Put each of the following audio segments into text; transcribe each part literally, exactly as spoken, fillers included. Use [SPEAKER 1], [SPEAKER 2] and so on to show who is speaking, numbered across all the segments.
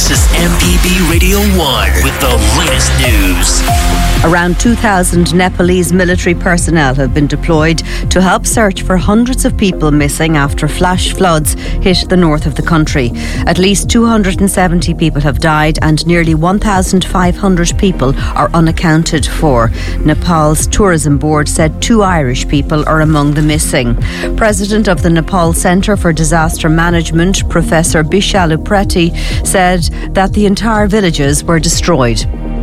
[SPEAKER 1] This is M P B Radio one with the latest news.
[SPEAKER 2] Around two thousand Nepalese military personnel have been deployed to help search for hundreds of people missing after flash floods hit the north of the country. At least two hundred seventy people have died and nearly one thousand five hundred people are unaccounted for. Nepal's tourism board said two Irish people are among the missing. President of the Nepal Centre for Disaster Management, Professor Bishalu Preti, said that the entire villages were destroyed.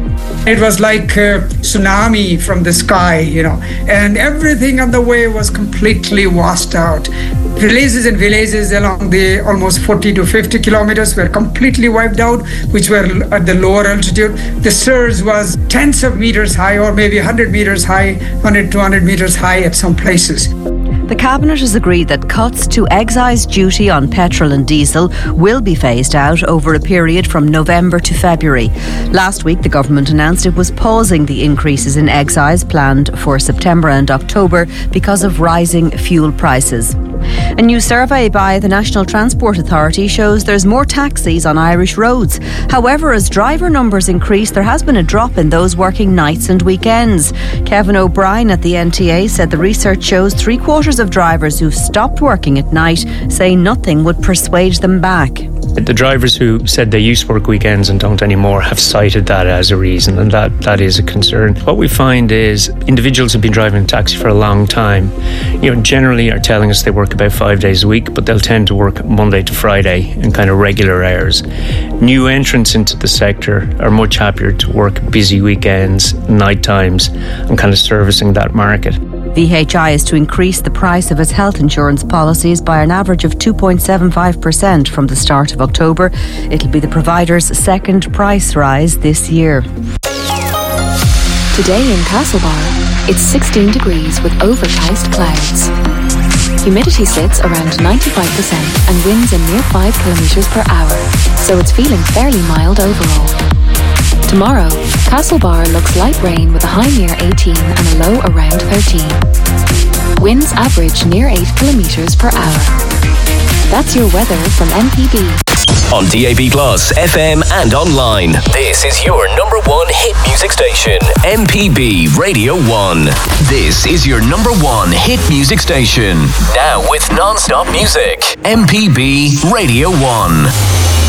[SPEAKER 3] It was like a tsunami from the sky, you know, and everything on the way was completely washed out. Villages and villages along the almost forty to fifty kilometers were completely wiped out, which were at the lower altitude. The surge was tens of meters high, or maybe one hundred meters high, one hundred, two hundred meters high at some places.
[SPEAKER 2] The Cabinet has agreed that cuts to excise duty on petrol and diesel will be phased out over a period from November to February. Last week, the government announced it was pausing the increases in excise planned for September and October because of rising fuel prices. A new survey by the National Transport Authority shows there's more taxis on Irish roads. However, as driver numbers increase, there has been a drop in those working nights and weekends. Kevin O'Brien at the N T A said the research shows three quarters of drivers who've stopped working at night say nothing would persuade them back.
[SPEAKER 4] The drivers who said they used to work weekends and don't anymore have cited that as a reason, and that, that is a concern. What we find is individuals who've been driving a taxi for a long time, you know, generally are telling us they work about five days a week, but they'll tend to work Monday to Friday in kind of regular hours. New entrants into the sector are much happier to work busy weekends, night times, and kind of servicing that market.
[SPEAKER 2] V H I is to increase the price of its health insurance policies by an average of two point seven five percent from the start of October. It'll be the provider's second price rise this year.
[SPEAKER 5] Today in Castlebar, it's sixteen degrees with overcast clouds. Humidity sits around ninety-five percent and winds in near five kilometres per hour, so it's feeling fairly mild overall. Tomorrow, Castlebar looks light rain with a high near eighteen and a low around thirteen. Winds average near eight kilometres per hour. That's your weather from M P B.
[SPEAKER 1] On D A B Plus, F M and online. This is your number one hit music station, M P B Radio one. This is your number one hit music station. Now with non-stop music, M P B Radio one.